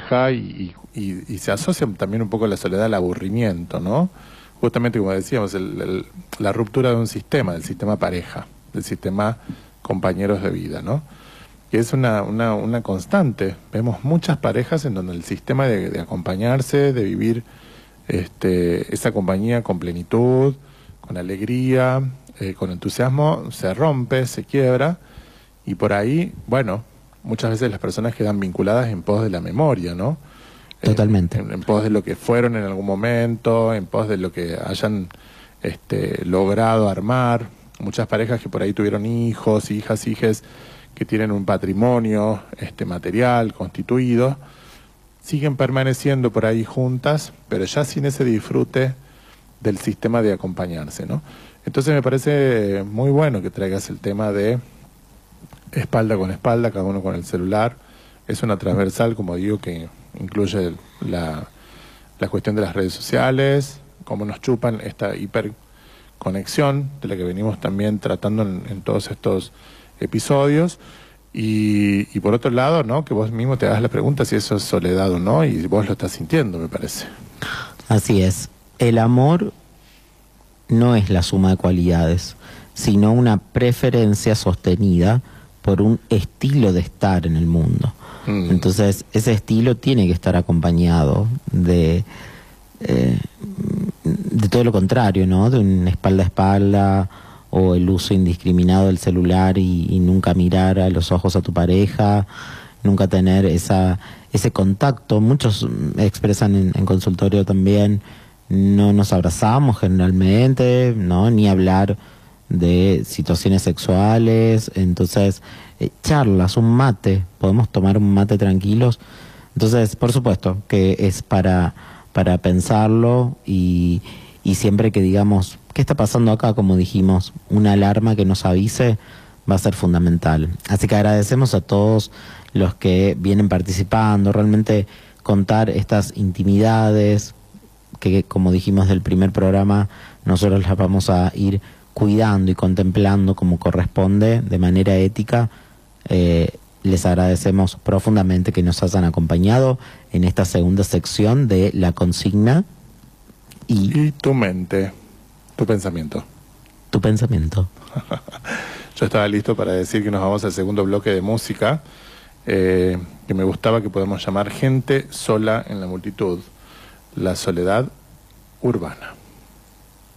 pareja y se asocia también un poco la soledad al aburrimiento, ¿no? Justamente como decíamos, la ruptura de un sistema, del sistema pareja, del sistema compañeros de vida, ¿no? Que es una constante. Vemos muchas parejas en donde el sistema de acompañarse, de vivir esa compañía con plenitud, con alegría, con entusiasmo, se rompe, se quiebra, y por ahí, bueno, muchas veces las personas quedan vinculadas en pos de la memoria, ¿no? Totalmente. En pos de lo que fueron en algún momento, en pos de lo que hayan logrado armar. Muchas parejas que por ahí tuvieron hijos, hijas, hijes, que tienen un patrimonio material constituido, siguen permaneciendo por ahí juntas, pero ya sin ese disfrute del sistema de acompañarse, ¿no? Entonces me parece muy bueno que traigas el tema de espalda con espalda, cada uno con el celular. Es una transversal, como digo, que incluye la cuestión de las redes sociales, cómo nos chupan esta hiperconexión de la que venimos también tratando en todos estos episodios. Y por otro lado, ¿no? Que vos mismo te hagas la pregunta si eso es soledad o no, y vos lo estás sintiendo, me parece. Así es. El amor no es la suma de cualidades, sino una preferencia sostenida por un estilo de estar en el mundo. Entonces, ese estilo tiene que estar acompañado de todo lo contrario, ¿no? De un espalda a espalda, o el uso indiscriminado del celular y nunca mirar a los ojos a tu pareja, nunca tener ese contacto. Muchos expresan en consultorio también, no nos abrazamos generalmente, ¿no? Ni hablar de situaciones sexuales. Entonces, charlas, un mate, podemos tomar un mate tranquilos. Entonces, por supuesto que es para pensarlo, y siempre que digamos, ¿qué está pasando acá? Como dijimos, una alarma que nos avise va a ser fundamental. Así que agradecemos a todos los que vienen participando, realmente contar estas intimidades que, como dijimos del primer programa, nosotros las vamos a ir cuidando y contemplando como corresponde, de manera ética. Les agradecemos profundamente que nos hayan acompañado en esta segunda sección de la consigna. Y tu mente, tu pensamiento. Tu pensamiento. Yo estaba listo para decir que nos vamos al segundo bloque de música, que me gustaba, que podemos llamar Gente sola en la multitud, la soledad urbana.